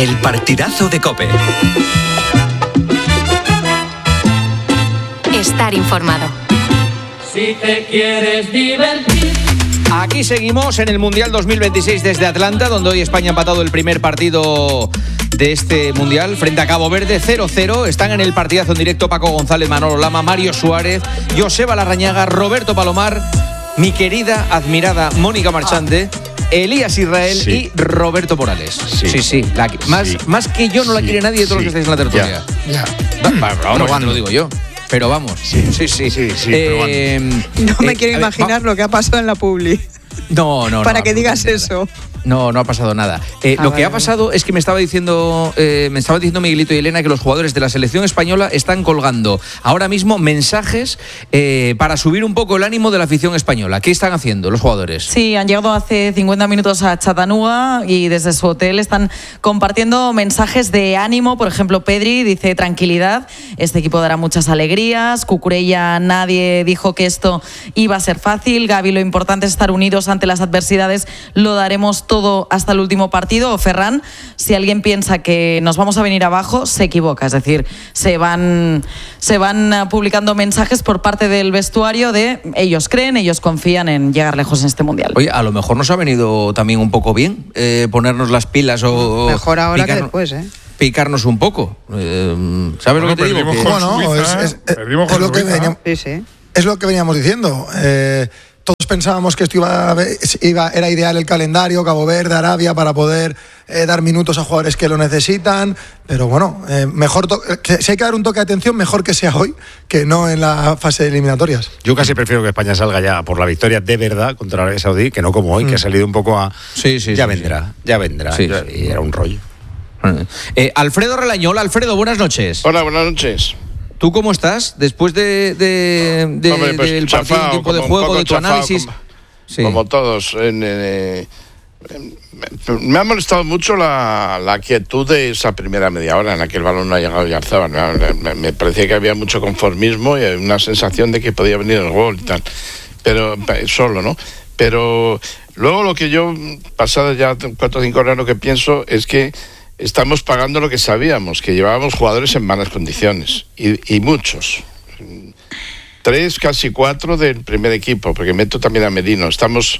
El partidazo de COPE. Estar informado. Si te quieres divertir. Aquí seguimos en el Mundial 2026 desde Atlanta, donde hoy España ha empatado el primer partido de este Mundial frente a Cabo Verde, 0-0. Están en el partidazo en directo Paco González, Manolo Lama, Mario Suárez, Joseba Larrañaga, Roberto Palomar, mi querida, admirada Mónica Marchante, Elías Israel y Roberto Morales. Sí. Más que yo no la quiere nadie de todos los que estáis en la tertulia. Ahora te lo digo yo. Pero vamos, sí. Pero bueno. No me quiero imaginar lo que ha pasado en la publi. No. Para que digas eso. No ha pasado nada. Lo que ha pasado es que me estaba diciendo Miguelito y Elena que los jugadores de la selección española están colgando ahora mismo mensajes para subir un poco el ánimo de la afición española. ¿Qué están haciendo los jugadores? Sí, han llegado hace 50 minutos a Chattanooga y desde su hotel están compartiendo mensajes de ánimo. Por ejemplo, Pedri dice: tranquilidad, este equipo dará muchas alegrías. Cucurella, nadie dijo que esto iba a ser fácil. Gavi, lo importante es estar unidos ante las adversidades, lo daremos todo hasta el último partido. O Ferran, si alguien piensa que nos vamos a venir abajo, se equivoca. Es decir, se van publicando mensajes por parte del vestuario de ellos creen, ellos confían en llegar lejos en este Mundial. Oye, a lo mejor nos ha venido también un poco bien ponernos las pilas o mejor ahora que después, picarnos un poco. ¿Sabes lo que te digo? Perdimos con Suiza. Es lo que veníamos diciendo. Todos pensábamos que esto era ideal el calendario, Cabo Verde, Arabia, para poder dar minutos a jugadores que lo necesitan, pero bueno, mejor si hay que dar un toque de atención, mejor que sea hoy que no en la fase de eliminatorias. Yo casi prefiero que España salga ya por la victoria de verdad contra Arabia Saudí, que no como hoy, que ha salido un poco a... Ya vendrá. Y era un rollo. Alfredo Relañola. Alfredo, buenas noches. Hola, buenas noches. ¿Tú cómo estás después del partido, un tiempo de juego, de tu análisis? Como todos. Me ha molestado mucho la quietud de esa primera media hora en la que el balón no ha llegado y alzaba. Me parecía que había mucho conformismo y una sensación de que podía venir el gol y tal. Pero solo, ¿no? Pero luego lo que yo, pasado ya 4 o 5 horas, lo que pienso es que estamos pagando lo que sabíamos, que llevábamos jugadores en malas condiciones, y muchos. 3, casi 4 del primer equipo, porque meto también a Merino. Estamos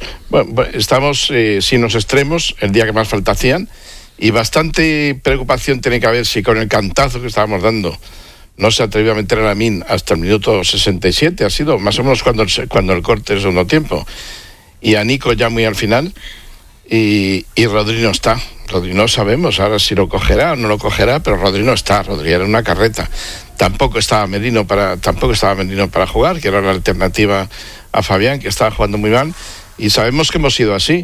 sin los extremos, el día que más falta hacían, y bastante preocupación tiene que haber si con el cantazo que estábamos dando no se atrevió a meter a Lamine hasta el minuto 67, ha sido más o menos cuando el corte del segundo tiempo, y a Nico ya muy al final, y Rodri no está. Rodri no sabemos ahora si lo cogerá o no lo cogerá, pero Rodri no está. Rodri era una carreta. Tampoco estaba Merino para jugar, que era la alternativa a Fabián, que estaba jugando muy mal, y sabemos que hemos sido así.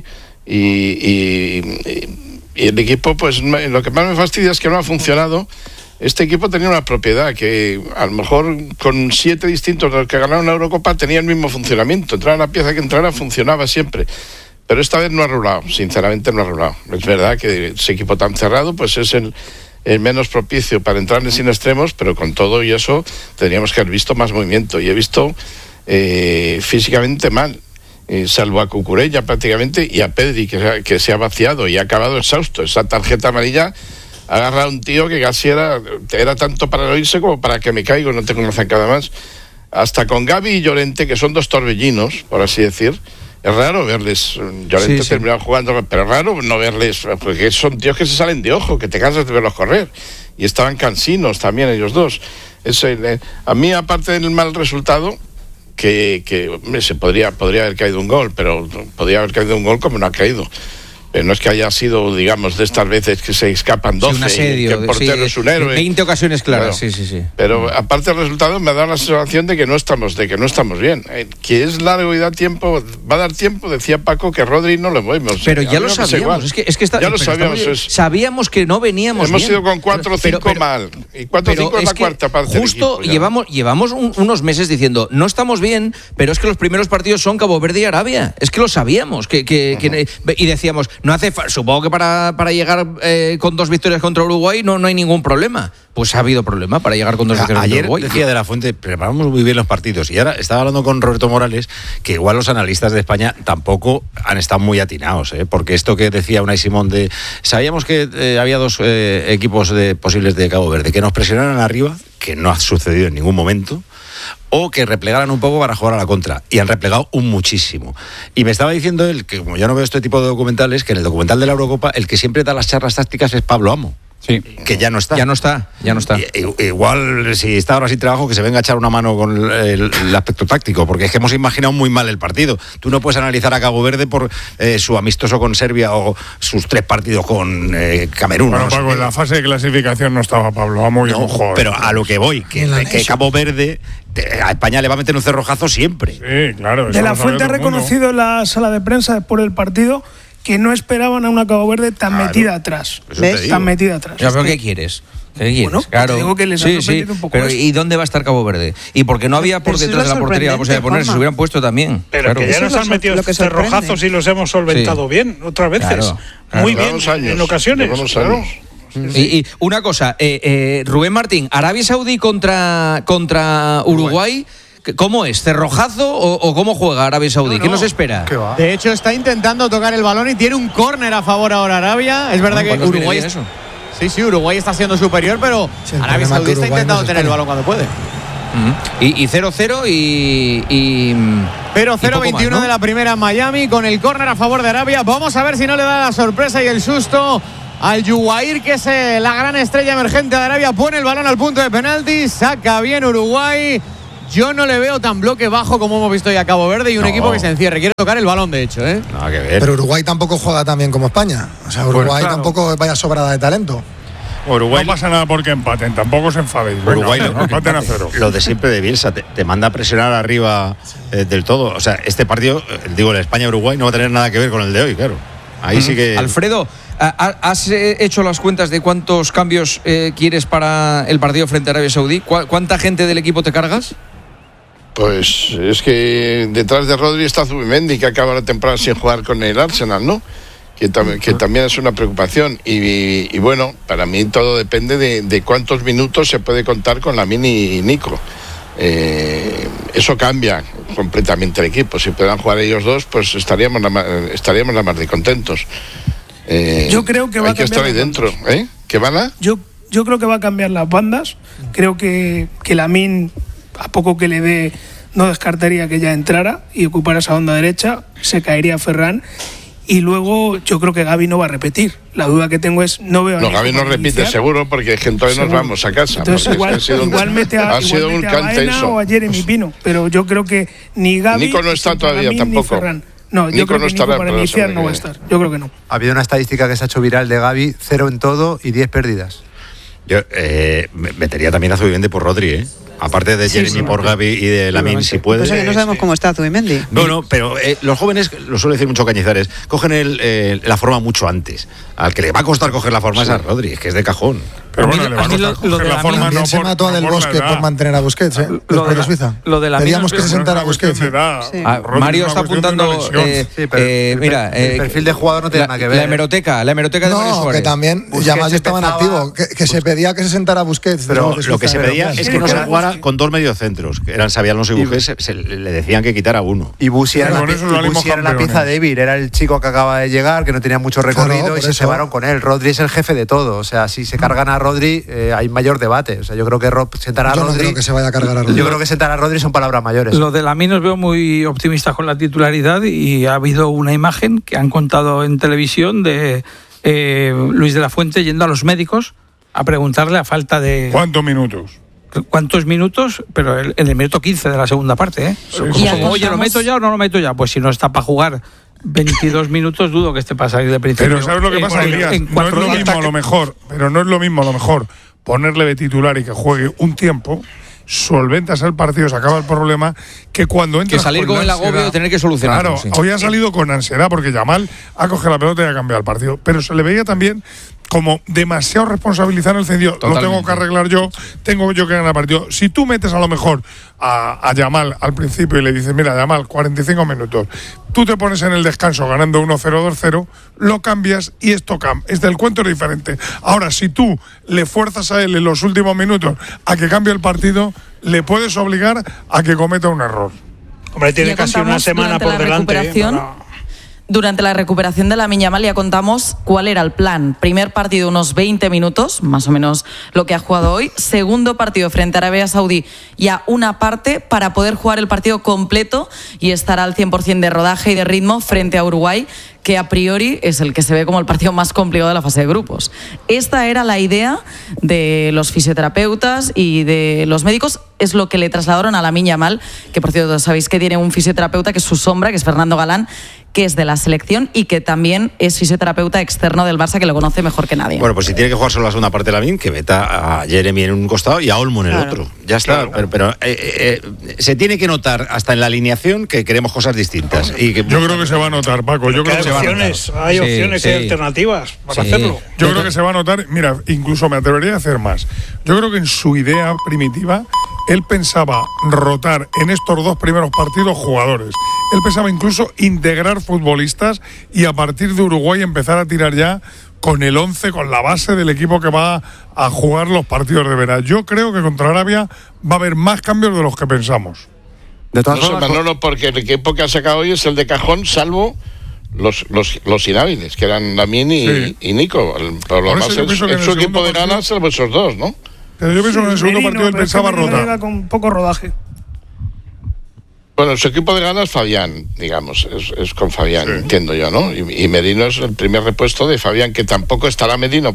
Y el equipo, pues lo que más me fastidia es que no ha funcionado. Este equipo tenía una propiedad que a lo mejor con 7 distintos de los que ganaron la Eurocopa tenía el mismo funcionamiento. Entrara la pieza que entrara, funcionaba siempre. Pero esta vez no ha rulado, sinceramente no ha rulado. Es verdad que ese equipo tan cerrado pues es el menos propicio para entrar en sin extremos, pero con todo y eso tendríamos que haber visto más movimiento. Y he visto físicamente mal, salvo a Cucurella prácticamente y a Pedri, que se ha vaciado y ha acabado exhausto. Esa tarjeta amarilla ha agarrado a un tío que casi era tanto para no irse como para que me caigo, no tengo una zancada más. Hasta con Gavi y Llorente, que son 2 torbellinos, por así decir. Es raro verles, Llorente terminado jugando, pero es raro no verles, porque son tíos que se salen de ojo, que te cansas de verlos correr, y estaban cansinos también ellos dos. A mí, aparte del mal resultado, que se podría haber caído un gol, pero podría haber caído un gol como no ha caído. No es que haya sido, digamos, de estas veces que se escapan 12 un asedio, y que el portero es un héroe. 20 ocasiones claras, claro. Sí. Pero aparte del resultado me da la sensación de que no estamos bien. Que es largo y da tiempo, va a dar tiempo, decía Paco, que Rodri no lo vemos. Pero ya lo sabíamos, ya lo sabíamos. Sabíamos que no veníamos hemos bien. ido con 4 o 5 mal, y 4 o 5 es la cuarta parte justo del equipo. Llevamos unos meses diciendo, no estamos bien, pero es que los primeros partidos son Cabo Verde y Arabia. Es que lo sabíamos, y decíamos, supongo que para llegar con 2 victorias contra Uruguay no hay ningún problema. Pues ha habido problema para llegar con 2 victorias contra Uruguay. Ayer decía De la Fuente, preparamos muy bien los partidos, y ahora estaba hablando con Roberto Morales, que igual los analistas de España tampoco han estado muy atinados, porque esto que decía Unai Simón sabíamos que había 2 equipos posibles de Cabo Verde, que nos presionaran arriba, que no ha sucedido en ningún momento, o que replegaran un poco para jugar a la contra, y han replegado muchísimo. Y me estaba diciendo él, que como yo no veo este tipo de documentales, que en el documental de la Eurocopa el que siempre da las charlas tácticas es Pablo Amo. Sí. Que ya no está. Ya no está. Igual, si está ahora sin trabajo, que se venga a echar una mano con el aspecto táctico, porque es que hemos imaginado muy mal el partido. Tú no puedes analizar a Cabo Verde por su amistoso con Serbia o sus 3 partidos con Camerún. Bueno, Paco, en la fase de clasificación no estaba Pablo Amo y mojó. Pero a lo que voy, que Cabo Verde a España le va a meter un cerrojazo siempre. Sí, claro. De la Fuente ha reconocido en la sala de prensa después del partido que no esperaban a una Cabo Verde tan metida atrás. ¿Ves? Tan metida atrás. ¿Pero qué quieres? Bueno, claro. Te digo que les ha sorprendido un poco. Pero ¿y dónde va a estar Cabo Verde? Y porque no había por detrás de la portería la posibilidad de ponerse, se hubieran puesto también. Pero que ya nos han metido cerrojazos y los hemos solventado bien otras veces. Muy bien, en ocasiones. Y una cosa, Rubén Martín, Arabia Saudí contra Uruguay. ¿Cómo es? ¿Cerrojazo o cómo juega Arabia Saudí? ¿Qué nos espera? De hecho, está intentando tocar el balón y tiene un córner a favor ahora Arabia. Es verdad que Uruguay... Sí, Uruguay está siendo superior, pero Arabia Saudí está intentando tener el balón cuando puede. Y 0-0 y 0-0, 21 ¿no? de la primera en Miami, con el córner a favor de Arabia. Vamos a ver si no le da la sorpresa y el susto al Yuwair, que es la gran estrella emergente de Arabia. Pone el balón al punto de penalti, saca bien Uruguay. Yo no le veo tan bloque bajo como hemos visto ya a Cabo Verde y un equipo que se encierre. Quiere tocar el balón, de hecho, Nada que ver. Pero Uruguay tampoco juega tan bien como España. O sea, Uruguay tampoco vaya sobrada de talento. Uruguay no pasa nada porque empaten, tampoco se enfaden. Uruguay empaten a 0. Lo de siempre de Bielsa, te manda a presionar arriba del todo. O sea, este partido, digo, el España-Uruguay no va a tener nada que ver con el de hoy, claro. Ahí sí que... Alfredo, ¿has hecho las cuentas de cuántos cambios quieres para el partido frente a Arabia Saudí? ¿Cuánta gente del equipo te cargas? Pues es que detrás de Rodri está Zubimendi, que acaba la temporada sin jugar con el Arsenal, ¿no? Que también es una preocupación. Y bueno, para mí todo depende de cuántos minutos se puede contar con Lamine y Nico. Eso cambia completamente el equipo. Si puedan jugar ellos dos, pues estaríamos la más de contentos. Yo creo que va hay que estar ahí dentro. ¿Qué van a? Yo creo que va a cambiar las bandas. Creo que Lamine, a poco que le dé, no descartaría que ya entrara y ocupara esa banda derecha. Se caería Ferran. Y luego yo creo que Gavi no va a repetir. La duda que tengo es, no veo a Gavi no repite seguro, porque es que entonces nos vamos a casa. Entonces igual mete a Baena o a Jeremy Pino, pero yo creo que ni Gavi... Nico no está todavía tampoco. No, yo creo que Nico para iniciar no va a estar. Yo creo que no. Ha habido una estadística que se ha hecho viral de Gavi, 0 en todo y 10 pérdidas. Yo metería también a Zubimendi por Rodri, aparte de Jeremy por Gavi y de Lamine, si puede. Pues no sabemos cómo está Zubimendi. No, pero los jóvenes, lo suele decir mucho Cañizares, cogen la forma mucho antes. Al que le va a costar coger la forma es a Rodri, es que es de cajón. Pero bueno, le va a costar coger la forma. También se mató a Del Bosque por mantener a Busquets, después de Suiza. Pedíamos que se sentara a Busquets. Mario está apuntando. Mira, el perfil de jugador no tiene nada que ver. La hemeroteca de Mario Suárez. No, que también ya más estaban activos. Que se pedía que se sentara a Busquets. Pero lo que se pedía es que no se jugara con 2 mediocentros, que eran Xabi Alonso y Busquets, le decían que quitara uno. Y Busi era la pieza débil, era el chico que acaba de llegar, que no tenía mucho recorrido y se cebaron con él. Rodri es el jefe de todo. O sea, si se cargan a Rodri, hay mayor debate. O sea, yo creo que sentar a Rodri. No creo que se vaya a cargar a Rodri. Yo creo que sentar a Rodri son palabras mayores. Lo de Lamine os veo muy optimistas con la titularidad y ha habido una imagen que han contado en televisión de Luis de la Fuente yendo a los médicos a preguntarle a falta de... ¿Cuántos minutos? Pero en el minuto 15 de la segunda parte, Oye, ¿lo meto ya o no lo meto ya? Pues si no está para jugar 22 minutos, dudo que esté para salir de principio. Pero ¿sabes lo que pasa, Elías? No es lo mismo a lo mejor ponerle de titular y que juegue un tiempo, solventas el partido, se acaba el problema, que cuando entras que salir con el agobio de tener que solucionarlo. Claro, hoy ha salido con ansiedad porque Yamal ha cogido la pelota y ha cambiado el partido, pero se le veía también como demasiado responsabilizar en el sentido, lo tengo que arreglar yo, tengo yo que ganar el partido. Si tú metes a lo mejor a Yamal al principio y le dices, mira, Yamal, 45 minutos, tú te pones en el descanso ganando 1-0, 2-0, lo cambias y esto el cuento es diferente. Ahora, si tú le fuerzas a él en los últimos minutos a que cambie el partido, le puedes obligar a que cometa un error. Hombre, tiene casi una semana por delante. Durante la recuperación de Lamine Yamal ya contamos cuál era el plan. Primer partido unos 20 minutos, más o menos lo que ha jugado hoy. Segundo partido frente a Arabia Saudí, ya una parte para poder jugar el partido completo y estar al 100% de rodaje y de ritmo frente a Uruguay, que a priori es el que se ve como el partido más complicado de la fase de grupos. Esta era la idea de los fisioterapeutas y de los médicos, es lo que le trasladaron a Lamine Yamal, que por cierto sabéis que tiene un fisioterapeuta que es su sombra, que es Fernando Galán, que es de la selección y que también es fisioterapeuta externo del Barça, que lo conoce mejor que nadie. Bueno, pues si tiene que jugar solo la segunda parte de Lamine, que meta a Jeremy en un costado y a Olmo en el otro. Ya está, pero se tiene que notar hasta en la alineación que queremos cosas distintas. Y que, yo creo que se va a notar, Paco. Yo creo que hay opciones y alternativas para hacerlo. Yo creo que se va a notar. Mira, incluso me atrevería a hacer más. Yo creo que en su idea primitiva él pensaba rotar en estos dos primeros partidos jugadores. Él pensaba incluso integrar futbolistas y a partir de Uruguay empezar a tirar ya con el 11, con la base del equipo que va a jugar los partidos de verano. Yo creo que contra Arabia va a haber más cambios de los que pensamos. De todas formas, Manolo, porque el equipo que ha sacado hoy es el de cajón, salvo los inhábiles, que eran Lamine y Nico. Por lo demás, es su equipo de ganas, salvo esos dos, ¿no? Pero yo pienso que en el segundo partido él pensaba rotar. Llega con poco rodaje. Bueno, su equipo de ganas, Fabián, digamos, es con Fabián, entiendo yo, ¿no? Y Merino es el primer repuesto de Fabián, que tampoco estará Merino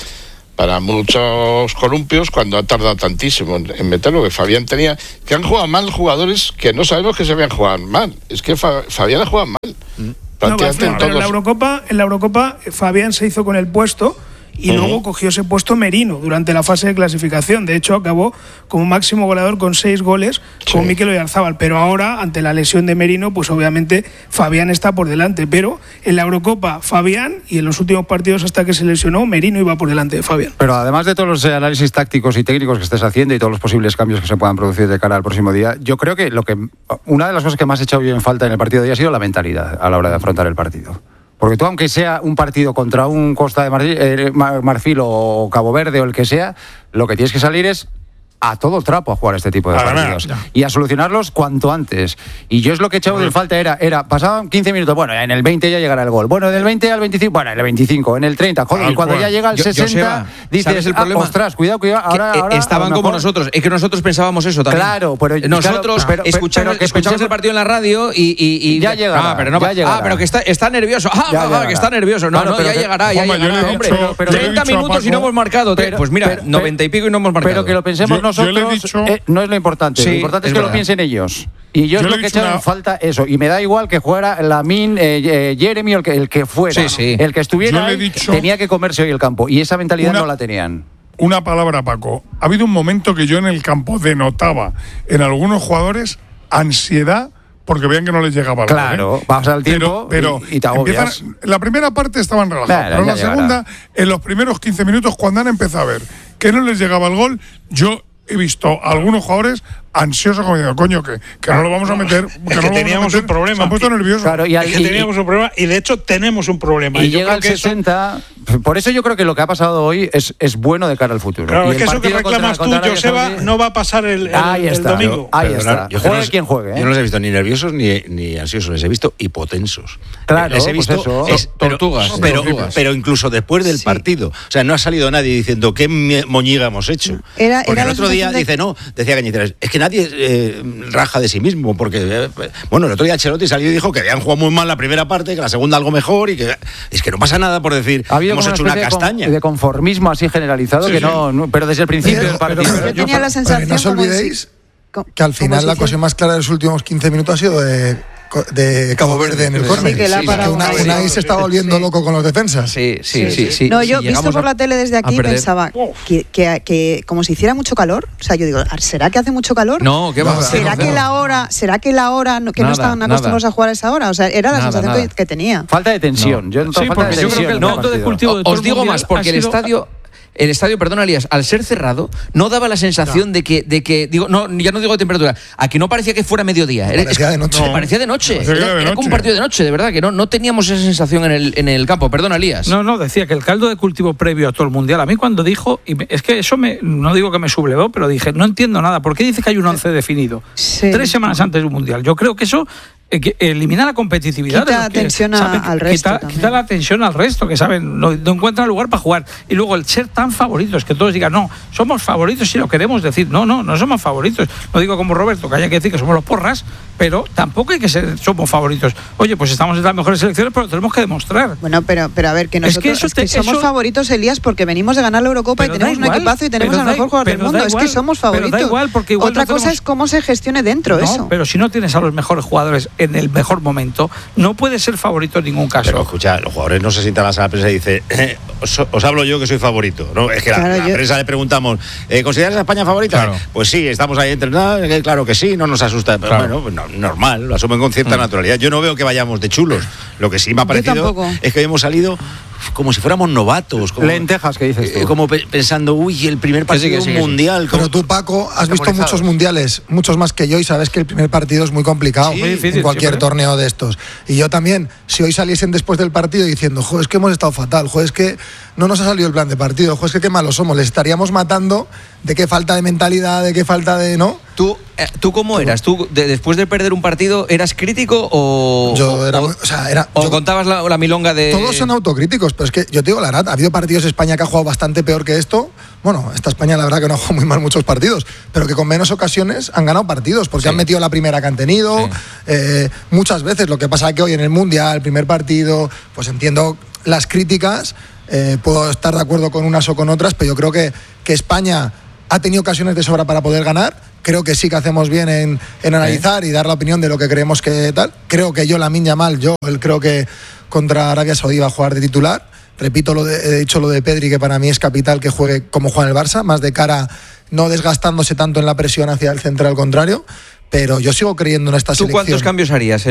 para muchos columpios cuando ha tardado tantísimo en meterlo, que Fabián tenía, que han jugado mal jugadores que no sabemos que se habían jugado mal. Es que Fabián ha jugado mal. No, pero en la Eurocopa Fabián se hizo con el puesto y luego cogió ese puesto Merino durante la fase de clasificación. De hecho, acabó como máximo goleador con 6 goles con Mikel Oyarzabal. Pero ahora, ante la lesión de Merino, pues obviamente Fabián está por delante. Pero en la Eurocopa, Fabián, y en los últimos partidos hasta que se lesionó, Merino iba por delante de Fabián. Pero además de todos los análisis tácticos y técnicos que estés haciendo y todos los posibles cambios que se puedan producir de cara al próximo día, yo creo que una de las cosas que más he echado yo en falta en el partido de hoy ha sido la mentalidad a la hora de afrontar el partido. Porque tú, aunque sea un partido contra un Costa de Marfil o Cabo Verde o el que sea, lo que tienes que salir es a todo trapo a jugar este tipo de partidos y a solucionarlos cuanto antes. Y yo es lo que he echado de falta, era pasaban 15 minutos, bueno, en el 20 ya llegará el gol, bueno, del 20 al 25, bueno, en el 25, en el 30, joder, y cuando ya llega al 60 dices, el problema? Ostras, cuidado, ahora estaban como nosotros, es que nosotros pensábamos eso también. Claro, pero nosotros escuchamos el partido en la radio y ya llegará, pero que está nervioso, que está nervioso, ya llegará, hombre, 30 minutos y no hemos marcado, pues mira, 90 y pico y no hemos marcado. Pero que lo pensemos nosotros, no es lo importante. Lo importante es que lo piensen ellos. Y yo es lo que he echado en falta eso. Y me da igual que jugara Lamine, Jeremy, el que fuera. El que estuviera ahí, tenía que comerse hoy el campo. Y esa mentalidad no la tenían. Una palabra, Paco. Ha habido un momento que yo en el campo denotaba en algunos jugadores ansiedad porque veían que no les llegaba el gol. Claro, pasa el tiempo y te agobias. La primera parte estaban relajados, pero la segunda, en los primeros 15 minutos, cuando han empezado a ver que no les llegaba el gol, yo he visto a algunos jugadores ansiosos como diciendo, coño, que no lo vamos a meter. Que teníamos un problema. Se han puesto nerviosos. Claro, teníamos un problema y de hecho tenemos un problema. Y llega al 60. Por eso yo creo que lo que ha pasado hoy es bueno de cara al futuro. Claro, es que eso que reclamas tú, Joseba, no va a pasar el domingo. Ahí está. Juegue quien juegue. Yo no los he visto ni nerviosos ni ansiosos, les he visto hipotensos. Claro, les he visto tortugas. Pero incluso después del partido. O sea, no ha salido nadie diciendo qué moñiga hemos hecho. Porque el otro día decía Cañizares, es que nadie raja de sí mismo, porque bueno, el otro día Ancelotti salió y dijo que habían jugado muy mal la primera parte, que la segunda algo mejor y que es que no pasa nada por decir hemos hecho una castaña. De conformismo así generalizado no, pero desde el principio del partido. Yo tenía la sensación, no os olvidéis que al final la cosa más clara de los últimos 15 minutos ha sido de de Cabo Verde en el córner. Unai se está volviendo loco con los defensas. Sí. No, yo visto por la tele desde aquí pensaba que como si hiciera mucho calor, o sea, yo digo, ¿será que hace mucho calor? No, ¿qué va a hacer? ¿Será que la hora que no estaban acostumbrados a jugar a esa hora? O sea, era la sensación que tenía. Falta de tensión. Yo creo que el punto de cultivo de os digo más, porque el estadio, perdona, Elías, al ser cerrado, no daba la sensación de que digo, no, ya no digo de temperatura, aquí no parecía que fuera mediodía. Parecía de noche. Parecía de noche. Era como un partido de noche, de verdad, que no teníamos esa sensación en el campo. Perdona, Elías. No, decía que el caldo de cultivo previo a todo el Mundial, a mí cuando dijo, es que eso no digo que me sublevó, pero dije, no entiendo nada. ¿Por qué dice que hay un 11 definido? 3 semanas antes de un Mundial. Yo creo que eso elimina la competitividad. Quita atención al resto. Quita la atención al resto, que saben, no encuentran lugar para jugar. Y luego el ser tan favoritos, que todos digan, no, somos favoritos si lo queremos decir. No somos favoritos. No digo como Roberto, que haya que decir que somos los porras, pero tampoco hay que ser, somos favoritos. Oye, pues estamos en las mejores selecciones, pero lo tenemos que demostrar. Bueno, pero a ver, que nosotros somos favoritos, Elías, porque venimos de ganar la Eurocopa y tenemos un equipazo y tenemos al mejor jugador del mundo. Es que somos favoritos. Pero da igual, porque igual otra cosa es cómo se gestione dentro eso. Pero si no tienes a los mejores jugadores en el mejor momento, no puede ser favorito en ningún caso. Pero escucha, los jugadores no se sientan a la prensa y dicen, os hablo yo que soy favorito. No, es que la prensa le preguntamos, ¿consideras a España favorita? Claro. Pues sí, estamos ahí entrenados, claro que sí, no nos asusta. Pero bueno, normal, lo asumen con cierta naturalidad. Yo no veo que vayamos de chulos. Lo que sí me ha parecido es que hemos salido como si fuéramos novatos. Como, lentejas, que dices tú. Como pensando, el primer partido es un mundial. Pero tú, Paco, has visto muchos mundiales, muchos más que yo, y sabes que el primer partido es muy complicado en cualquier torneo de estos. Y yo también, si hoy saliesen después del partido diciendo, es que hemos estado fatal, es que no nos ha salido el plan de partido, es que qué malos somos, les estaríamos matando de qué falta de mentalidad, de qué falta de... ¿no? ¿Tú cómo eras? ¿Tú después de perder un partido eras crítico o...? Yo era... ¿O contabas la milonga de...? Todos son autocríticos, pero es que yo te digo la verdad, ha habido partidos de España que ha jugado bastante peor que esto. Bueno, esta España la verdad que no ha jugado muy mal muchos partidos, pero que con menos ocasiones han ganado partidos, porque han metido la primera que han tenido, muchas veces. Lo que pasa es que hoy en el Mundial, el primer partido, pues entiendo las críticas, puedo estar de acuerdo con unas o con otras, pero yo creo que España ha tenido ocasiones de sobra para poder ganar. Creo que sí que hacemos bien en analizar y dar la opinión de lo que creemos que tal. Creo que Lamine Yamal, creo que contra Arabia Saudí va a jugar de titular. Repito, he dicho lo de Pedri, que para mí es capital que juegue como juega en el Barça, más de cara, no desgastándose tanto en la presión hacia el central contrario. Pero yo sigo creyendo en esta selección. ¿Tú cuántos cambios harías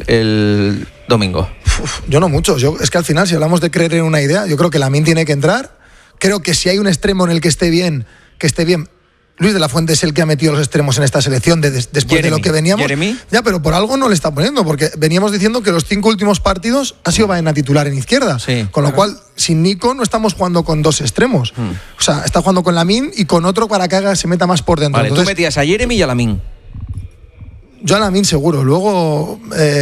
el domingo? Yo no muchos. Es que al final, si hablamos de creer en una idea, yo creo que Lamine tiene que entrar. Creo que si hay un extremo en el que esté bien. Luis de la Fuente es el que ha metido los extremos en esta selección después de lo que veníamos. ¿Jeremy? Ya, pero por algo no le está poniendo, porque veníamos diciendo que los 5 últimos partidos ha sido Baena titular en izquierda. Sí, con lo cual, sin Nico no estamos jugando con 2 extremos. O sea, está jugando con Lamine y con otro para que se meta más por dentro. Vale, entonces, tú metías a Jeremy y a Lamine. Yo a Lamine seguro. Luego...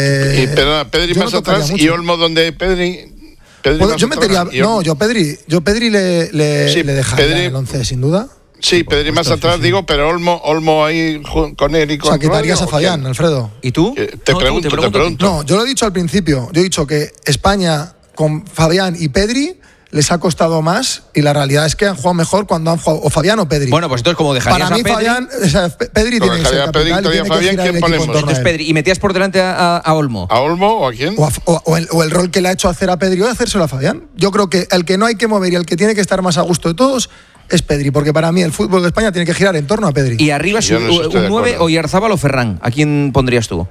Pedri más atrás y Olmo donde Pedri yo metería... No, yo Pedri le dejaría el 11, sin duda. Sí, Pedri más atrás, digo, pero Olmo ahí con él y con... O sea, quitarías a Fabián, Alfredo. ¿Y tú? Te pregunto. No, yo lo he dicho al principio. Yo he dicho que España con Fabián y Pedri les ha costado más, y la realidad es que han jugado mejor cuando han jugado o Fabián o Pedri. Bueno, pues entonces como dejarías para mí, Pedri tiene que ser capital y tiene que girar el equipo en torno a él. Pedri, ¿y metías por delante a Olmo? ¿A Olmo o a quién? O el rol que le ha hecho hacer a Pedri o de hacérselo a Fabián. Yo creo que el que no hay que mover y el que tiene que estar más a gusto de todos es Pedri, porque para mí el fútbol de España tiene que girar en torno a Pedri. ¿Y arriba un 9 o Yarzábal o Ferran? ¿A quién pondrías tú?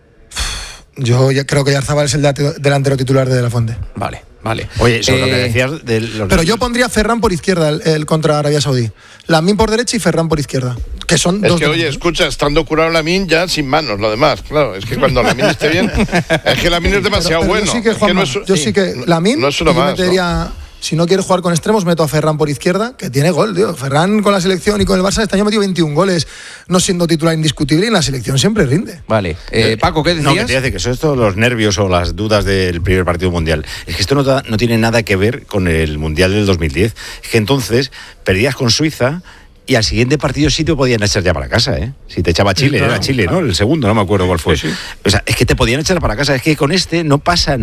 Yo creo que Yarzábal es el delantero titular de De la Fuente. Vale. Oye, sobre lo que decías... Pero yo pondría a Ferran por izquierda, el contra Arabia Saudí. Lamine por derecha y Ferran por izquierda. Que son dos. Es que, oye, escucha, estando curado Lamine ya sin manos, lo demás. Claro, es que cuando Lamine esté bien... Es que Lamine es demasiado bueno. Yo sí que Lamine... No es uno más, metería... Si no quiere jugar con extremos, meto a Ferran por izquierda, que tiene gol, tío. Ferran con la selección y con el Barça este año ha metido 21 goles, no siendo titular indiscutible, y en la selección siempre rinde. Vale. Paco, ¿qué decías? No, que te dice que son estos los nervios o las dudas del primer partido mundial. Es que esto no tiene nada que ver con el Mundial del 2010. Es que entonces perdías con Suiza y al siguiente partido sí te podían echar ya para casa, ¿eh? Si te echaba Chile, era Chile, ¿no? El segundo, no me acuerdo cuál fue. Sí. O sea, es que te podían echar para casa. Es que con este no pasa nada.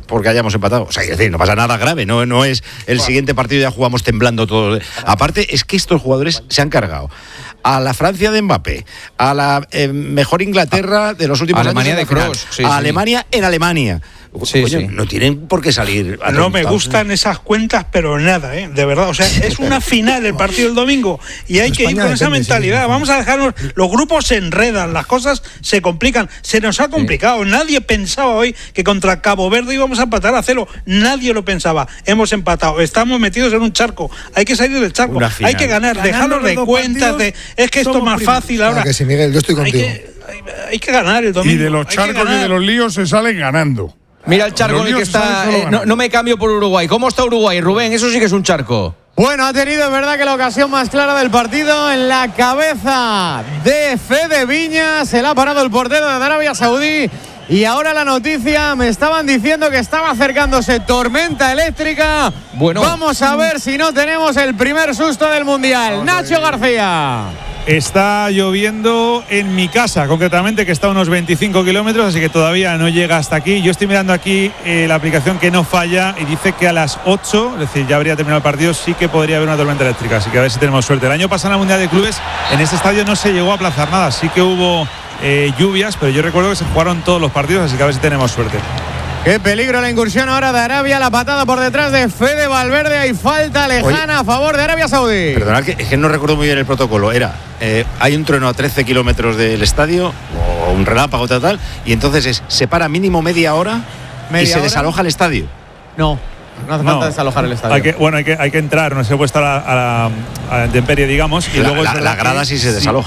porque hayamos empatado. O sea, es decir, no pasa nada grave, no es el siguiente partido ya jugamos temblando todos. Aparte, es que estos jugadores se han cargado a la Francia de Mbappé, a la mejor Inglaterra de los últimos Alemania años. Alemania de Kroos. A Alemania en Alemania. Sí. No tienen por qué salir. No me gustan esas cuentas, pero nada, de verdad. O sea, es una final el partido del domingo y hay que ir con esa mentalidad. Vamos a dejarnos. Los grupos se enredan, las cosas se complican. Se nos ha complicado. Nadie pensaba hoy que contra Cabo Verde íbamos a empatar a 0. Nadie lo pensaba. Hemos empatado. Estamos metidos en un charco. Hay que salir del charco. Hay que ganar. Dejarnos de cuentas. Es que esto es más fácil ahora. Que sí, Miguel, yo estoy contigo. Hay que ganar el domingo. Y de los charcos y de los líos se salen ganando. Mira el charco en el que está. No me cambio por Uruguay. ¿Cómo está Uruguay, Rubén? Eso sí que es un charco. Bueno, ha tenido, es verdad, que la ocasión más clara del partido en la cabeza de Fede Viñas. Se la ha parado el portero de Arabia Saudí. Y ahora la noticia, me estaban diciendo que estaba acercándose tormenta eléctrica. Bueno, vamos a ver si no tenemos el primer susto del Mundial. Nacho García. Está lloviendo en mi casa, concretamente, que está a unos 25 kilómetros, así que todavía no llega hasta aquí. Yo estoy mirando aquí la aplicación que no falla y dice que a las 8, es decir, ya habría terminado el partido, sí que podría haber una tormenta eléctrica, así que a ver si tenemos suerte. El año pasado en la Mundial de Clubes, en este estadio no se llegó a aplazar nada, sí que hubo lluvias, pero yo recuerdo que se jugaron todos los partidos, así que a ver si tenemos suerte. Qué peligro la incursión ahora de Arabia, la patada por detrás de Fede Valverde, hay falta lejana a favor de Arabia Saudí. Perdonad, es que no recuerdo muy bien el protocolo. Hay un trueno a 13 kilómetros del estadio, o un relámpago tal, y entonces se para mínimo media hora y se desaloja el estadio. No hace falta desalojar el estadio. Hay que entrar, no se puede estar a la intemperie, digamos, y luego la grada sí se desaloja.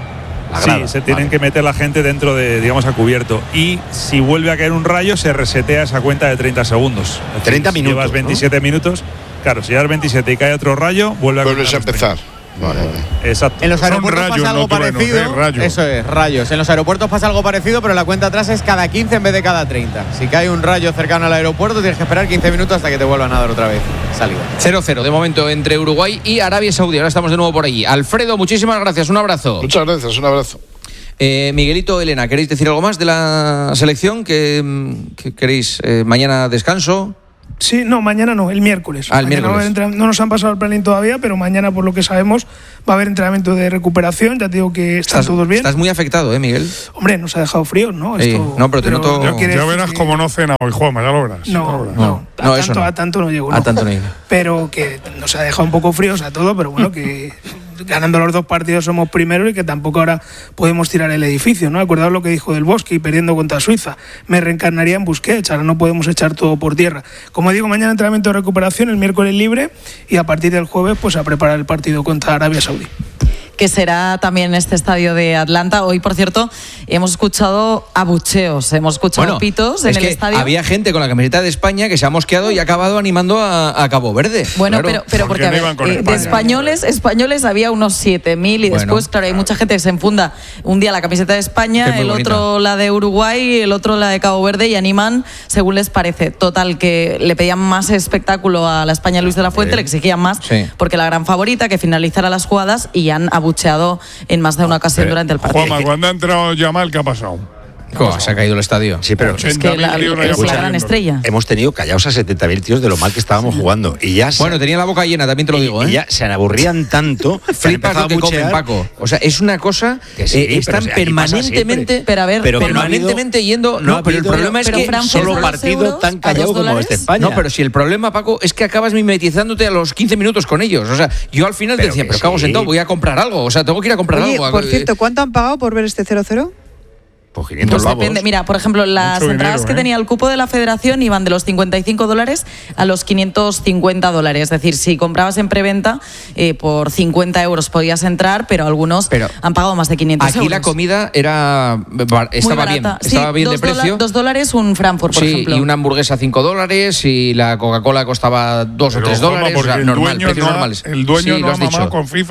Se tienen que meter la gente dentro de, digamos, a cubierto. Y si vuelve a caer un rayo, se resetea esa cuenta de 30 segundos. 30 minutos. Llevas 27 minutos. Claro, si llevas 27 y cae otro rayo, vuelves a empezar. Vale. Exacto. En los aeropuertos pasa algo parecido. Eso es, rayos. En los aeropuertos pasa algo parecido, pero la cuenta atrás es cada 15 en vez de cada 30. Si cae un rayo cercano al aeropuerto, tienes que esperar 15 minutos hasta que te vuelvan a dar otra vez salida. 0-0 de momento entre Uruguay y Arabia Saudí. Ahora estamos de nuevo por allí. Alfredo, muchísimas gracias. Un abrazo. Muchas gracias, un abrazo. Miguelito, Elena, ¿queréis decir algo más de la selección? ¿Que queréis? ¿Mañana descanso? Sí, no, mañana no, el miércoles. El miércoles. No nos han pasado el planning todavía, pero mañana, por lo que sabemos, va a haber entrenamiento de recuperación. Ya te digo que están todos bien. Estás muy afectado, Miguel. Hombre, nos ha dejado frío, ¿no? No, pero te noto. Ya verás cómo no cena hoy, Juanma, ya lo verás. A tanto no llego. A tanto no llego. Pero que nos ha dejado un poco fríos a todo, pero bueno, que ganando los dos partidos somos primeros y que tampoco ahora podemos tirar el edificio, ¿no? Acordaos lo que dijo Del Bosque y perdiendo contra Suiza. Me reencarnaría en Busquets, ahora no podemos echar todo por tierra. Como digo, mañana entrenamiento de recuperación, el miércoles libre y a partir del jueves pues a preparar el partido contra Arabia Saudí. Que será también en este estadio de Atlanta. Hoy, por cierto, hemos escuchado abucheos, hemos escuchado pitos en el estadio. Había gente con la camiseta de España que se ha mosqueado y ha acabado animando a Cabo Verde. Bueno, claro. pero porque a ver, de españoles había unos 7.000 y después, claro, hay mucha gente que se enfunda un día la camiseta de España, el otro la de Uruguay, el otro la de Cabo Verde y animan según les parece. Total, que le pedían más espectáculo a la España Luis de la Fuente, le exigían más, porque la gran favorita, que finalizara las jugadas, y han abucheado en más de una ocasión durante el partido. Juanma, cuando ha entrado Yamal, ¿qué ha pasado? Se ha caído el estadio. Sí, pero es que es la gran estrella. Hemos tenido callados a 70.000 tíos de lo mal que estábamos jugando. Y ya tenía la boca llena, también te lo digo. Y ya se aburrían tanto. Flipas lo que comen, Paco. O sea, es una cosa que están permanentemente, permanentemente yendo. No, pero el problema es que solo partido tan callado como este España. No, pero si el problema, Paco, es que acabas mimetizándote a los 15 minutos con ellos. O sea, yo al final te decía, pero cago sentado, voy a comprar algo. O sea, tengo que ir a comprar algo. Por cierto, ¿cuánto han pagado por ver este 0-0? Pues 500 pues depende. Mira, por ejemplo, las entradas que tenía el cupo de la federación iban de los $55 a los $550. Es decir, si comprabas en preventa, por 50 euros podías entrar, pero algunos han pagado más de 500 euros. Aquí la comida estaba bien. Estaba bien de precio. $2 un Frankfurt, por ejemplo. Y una hamburguesa $5 y la Coca-Cola costaba $2 o $3. Normal, precios normales. El dueño no ha mamado con FIFA.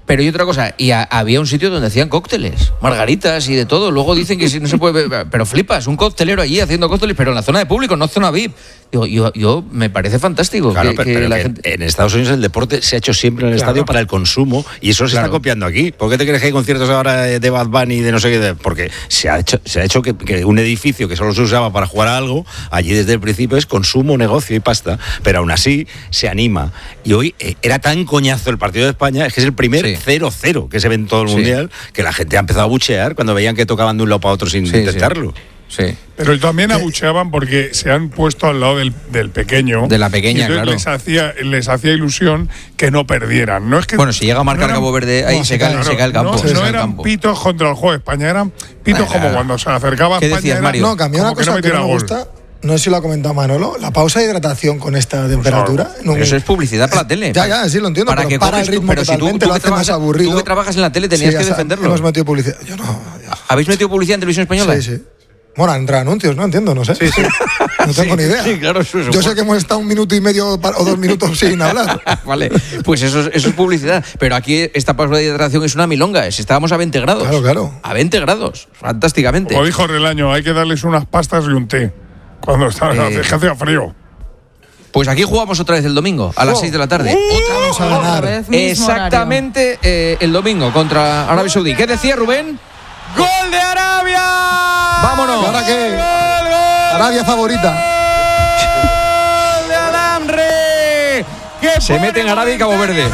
Pero y otra cosa, había un sitio donde hacían cócteles, margaritas y de todo. Luego dicen que no se puede beber, pero flipas, un coctelero allí haciendo cócteles, pero en la zona de público, no zona VIP. Digo, yo me parece fantástico. Claro, pero la gente... En Estados Unidos el deporte se ha hecho siempre en el estadio para el consumo y eso se está copiando aquí. ¿Por qué te crees que hay conciertos ahora de Bad Bunny y de no sé qué? Porque se ha hecho que un edificio que solo se usaba para jugar a algo, allí desde el principio es consumo, negocio y pasta. Pero aún así se anima. Y hoy era tan coñazo el partido de España, es que es el primer 0-0 que se ve en todo el Mundial, que la gente ha empezado a buchear cuando veían que tocaban de un lado para otro sin intentarlo. Sí. Pero también abucheaban porque se han puesto al lado del pequeño. De la pequeña, claro. Les hacía ilusión que no perdieran. No es que, bueno, si llega a marcar Cabo Verde, ahí se cae el campo. No eran pitos contra el juego de España, eran pitos como cuando se acercaba a España. ¿Qué decías, Mario? No, cambió una cosa que no me gusta. No sé si lo ha comentado Manolo, la pausa de hidratación con esta temperatura. Eso es publicidad para la tele. Ya, sí, lo entiendo, para que para el ritmo pero totalmente, si tú lo hace más aburrido. Tú que trabajas en la tele tenías que defenderlo. Hemos metido publicidad. Yo no. ¿Habéis metido publicidad en Televisión Española? Sí. Bueno, entre anuncios, no entiendo, no sé. Sí. No tengo ni idea. Sí, claro, yo sé que hemos estado 1 minuto y medio o 2 minutos sin hablar. Vale, pues eso es publicidad. Pero aquí esta pausa de hidratación es una milonga. Estábamos a 20 grados. Claro. A 20 grados, fantásticamente. Como dijo Relaño, hay que darles unas pastas y un té. Cuando está hacía frío. Pues aquí jugamos otra vez el domingo, a las 6 de la tarde. Vamos a ganar. Exactamente el domingo contra Arabia Saudí. ¿Qué decía Rubén? ¡Gol de Arabia! ¡Vámonos! ¿Ahora qué? Arabia favorita. ¡Gol de Alamre! Se mete en Arabia y Cabo Verde.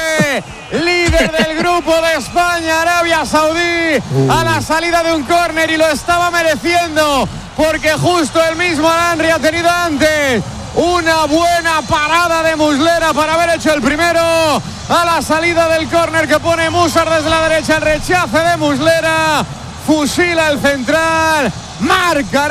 Líder del grupo de España, Arabia Saudí, a la salida de un córner y lo estaba mereciendo, porque justo el mismo Alamre ha tenido antes una buena parada de Muslera para haber hecho el primero a la salida del córner que pone Mussar desde la derecha, el rechace de Muslera, fusila el central, marca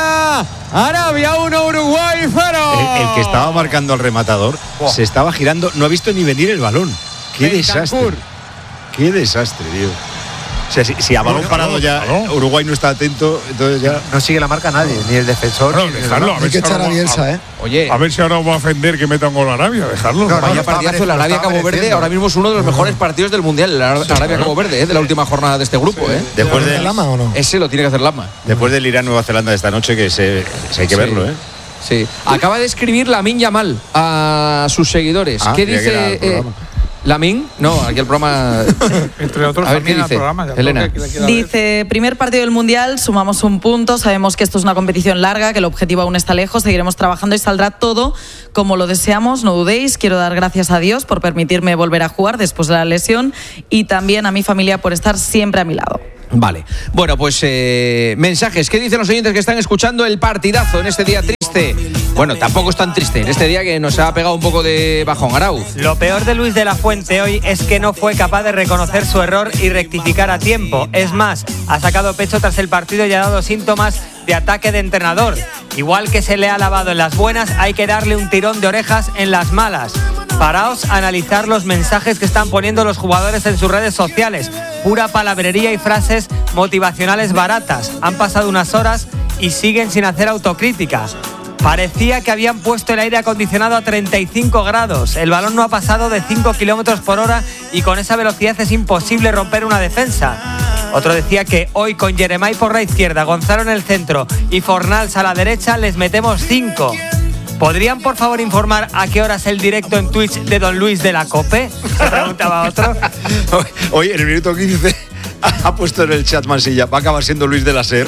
Arabia 1, Uruguay 0. El que estaba marcando al rematador se estaba girando, no ha visto ni venir el balón. Qué desastre. Qué desastre, tío. O sea, si a balón parado ya Uruguay no está atento, entonces ya no sigue la marca nadie, ni el defensor. No, dejarlo. Hay que echar a Bielsa, Oye, a ver si ahora va a ofender que meta un gol a Arabia. Dejarlo. Vaya partidazo el Arabia-Cabo Verde. Ahora mismo es uno de los mejores partidos del Mundial, el Arabia-Cabo Verde, de la última jornada de este grupo. Después de Lama o no. Ese lo tiene que hacer Lama. Después del Irán-Nueva Zelanda de esta noche, que hay que verlo, Sí. Acaba de escribir Lamine Yamal a sus seguidores. ¿Qué dice Lamine? No, aquí el programa. Entre otros, a ver qué dice. Elena. Dice: primer partido del Mundial, sumamos un punto. Sabemos que esto es una competición larga, que el objetivo aún está lejos. Seguiremos trabajando y saldrá todo como lo deseamos. No dudéis. Quiero dar gracias a Dios por permitirme volver a jugar después de la lesión y también a mi familia por estar siempre a mi lado. Vale. Bueno, pues mensajes. ¿Qué dicen los oyentes que están escuchando el partidazo en este día triste? Bueno, tampoco es tan triste. En este día que nos ha pegado un poco de bajón. Arauz. Lo peor de Luis de la Fuente hoy es que no fue capaz de reconocer su error y rectificar a tiempo. Es más, ha sacado pecho tras el partido y ha dado síntomas de ataque de entrenador. Igual que se le ha lavado en las buenas, hay que darle un tirón de orejas en las malas. Paraos a analizar los mensajes que están poniendo los jugadores en sus redes sociales. Pura palabrería y frases motivacionales baratas. Han pasado unas horas y siguen sin hacer autocrítica. Parecía que habían puesto el aire acondicionado a 35 grados. El balón no ha pasado de 5 kilómetros por hora y con esa velocidad es imposible romper una defensa. Otro decía que hoy con Jeremai por la izquierda, Gonzalo en el centro y Fornals a la derecha les metemos 5. ¿Podrían, por favor, informar a qué hora es el directo en Twitch de Don Luis de la COPE? Se preguntaba otro. Hoy, en el minuto 15, ha puesto en el chat Mansilla, va a acabar siendo Luis de la SER.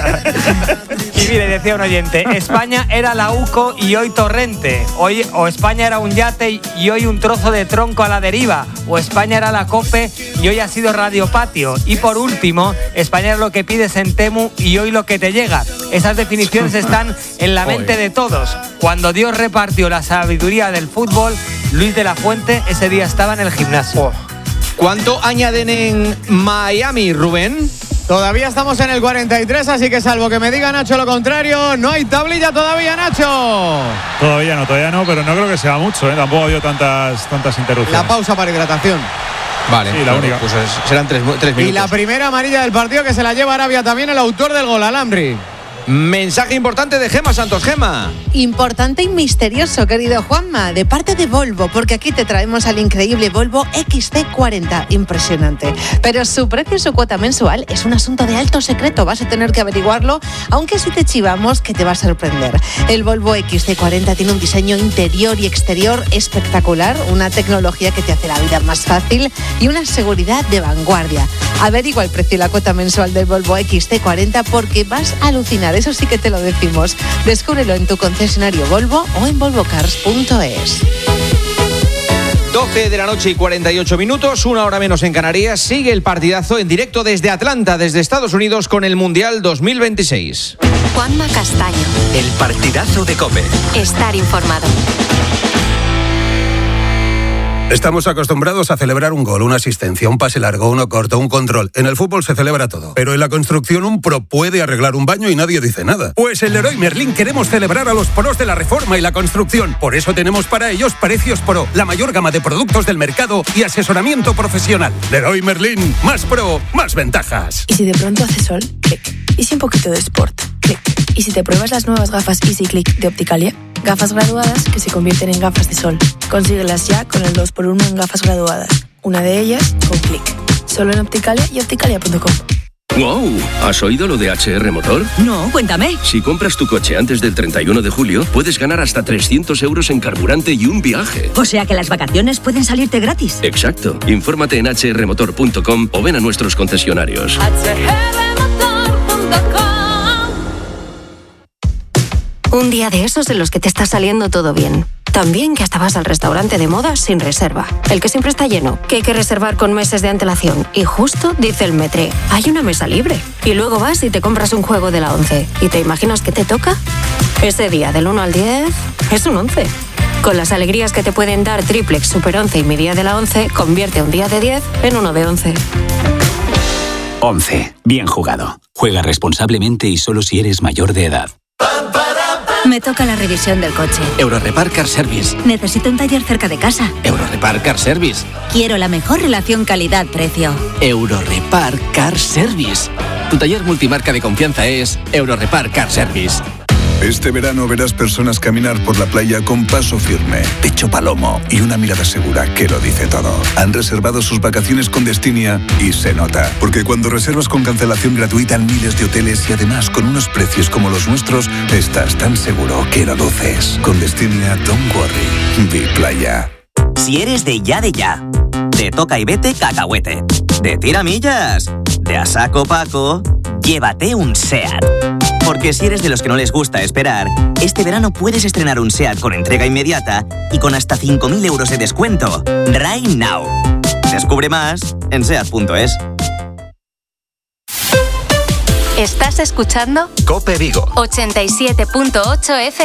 Y mire, decía un oyente, España era la UCO y hoy Torrente. Hoy, o España era un yate y hoy un trozo de tronco a la deriva. O España era la COPE y hoy ha sido Radio Patio. Y por último, España era lo que pides en Temu y hoy lo que te llega. Esas definiciones están en la mente de todos. Cuando Dios repartió la sabiduría del fútbol, Luis de la Fuente ese día estaba en el gimnasio. ¿Cuánto añaden en Miami, Rubén? Todavía estamos en el 43, así que salvo que me diga Nacho lo contrario, no hay tablilla todavía, Nacho. Todavía no, pero no creo que sea mucho, Tampoco ha habido tantas interrupciones. La pausa para hidratación. Vale, sí, la única. Pues serán 3 minutos. Y la primera amarilla del partido que se la lleva Arabia también, el autor del gol, Alamri. Mensaje importante de Gemma Santos. Gemma. Importante y misterioso, querido Juanma, de parte de Volvo, porque aquí te traemos al increíble Volvo XC40. Impresionante. Pero su precio y su cuota mensual es un asunto de alto secreto. Vas a tener que averiguarlo, aunque si te chivamos que te va a sorprender. El Volvo XC40 tiene un diseño interior y exterior espectacular, una tecnología que te hace la vida más fácil y una seguridad de vanguardia. Averigua el precio y la cuota mensual del Volvo XC40 porque vas a alucinar, eso sí que te lo decimos. Descúbrelo en tu concesionario Volvo o en volvocars.es. 12 de la noche y 48 minutos, una hora menos en Canarias. Sigue el partidazo en directo desde Atlanta, desde Estados Unidos, con el Mundial 2026. Juanma Castaño. El partidazo de COPE. Estar informado. Estamos acostumbrados a celebrar un gol, una asistencia, un pase largo, uno corto, un control. En el fútbol se celebra todo. Pero en la construcción un pro puede arreglar un baño y nadie dice nada. Pues en Leroy Merlin queremos celebrar a los pros de la reforma y la construcción. Por eso tenemos para ellos Precios Pro, la mayor gama de productos del mercado y asesoramiento profesional. Leroy Merlin, más pro, más ventajas. ¿Y si de pronto hace sol? Clic. ¿Y si un poquito de sport? Clic. ¿Y si te pruebas las nuevas gafas Easy Click de Opticalia? Gafas graduadas que se convierten en gafas de sol. Consíguelas ya con el 2x1 en gafas graduadas. Una de ellas con Click. Solo en Opticalia y opticalia.com. ¡Wow! ¿Has oído lo de HR Motor? No, cuéntame. Si compras tu coche antes del 31 de julio, puedes ganar hasta 300 euros en carburante y un viaje. O sea que las vacaciones pueden salirte gratis. Exacto. Infórmate en hrmotor.com o ven a nuestros concesionarios. Un día de esos en los que te está saliendo todo bien. También que hasta vas al restaurante de moda sin reserva. El que siempre está lleno, que hay que reservar con meses de antelación. Y justo dice el Metre, hay una mesa libre. Y luego vas y te compras un juego de la 11. ¿Y te imaginas qué te toca? Ese día del 1 al 10 es un 11. Con las alegrías que te pueden dar Triplex, Super 11 y mi día de la 11, convierte un día de 10 en uno de 11. 11. Bien jugado. Juega responsablemente y solo si eres mayor de edad. Me toca la revisión del coche. Eurorepar Car Service. Necesito un taller cerca de casa. Eurorepar Car Service. Quiero la mejor relación calidad-precio. Eurorepar Car Service. Tu taller multimarca de confianza es Eurorepar Car Service. Este verano verás personas caminar por la playa con paso firme, pecho palomo y una mirada segura que lo dice todo. Han reservado sus vacaciones con Destinia y se nota. Porque cuando reservas con cancelación gratuita en miles de hoteles y además con unos precios como los nuestros, estás tan seguro que lo luces. Con Destinia, don't worry. Be playa. Si eres de ya, de toca y vete cacahuete, de tiramillas, de a saco Paco, llévate un SEAT. Porque si eres de los que no les gusta esperar, este verano puedes estrenar un SEAT con entrega inmediata y con hasta 5.000 euros de descuento. Right now. Descubre más en SEAT.es. ¿Estás escuchando? COPE Vigo 87.8 FM.